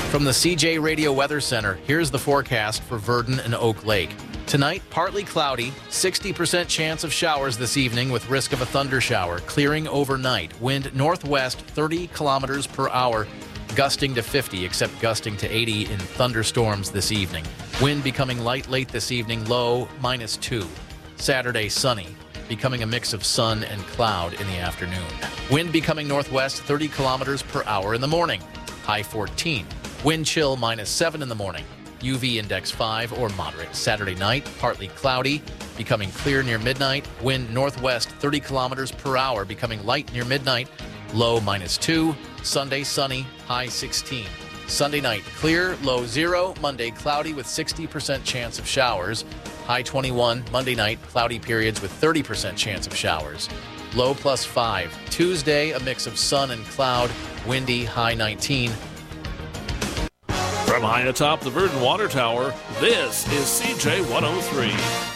From the CJ Radio Weather Center, here's the forecast for Verdon and Oak Lake. Tonight, partly cloudy, 60% chance of showers this evening with risk of a thunder shower, clearing overnight. Wind northwest 30 kilometers per hour, gusting to 50, except gusting to 80 in thunderstorms this evening. Wind becoming light late this evening, low -2. Saturday, sunny, becoming a mix of sun and cloud in the afternoon. Wind becoming northwest 30 kilometers per hour in the morning, high 14. Wind chill -7 in the morning. UV index 5 or moderate. Saturday night, partly cloudy, becoming clear near midnight. Wind northwest 30 kilometers per hour, becoming light near midnight. Low -2. Sunday, sunny, high 16. Sunday night, clear, low 0. Monday, cloudy with 60% chance of showers. High 21. Monday night, cloudy periods with 30% chance of showers. Low +5. Tuesday, a mix of sun and cloud. Windy, high 19. From high atop the Verdon Water Tower, this is CJ 103.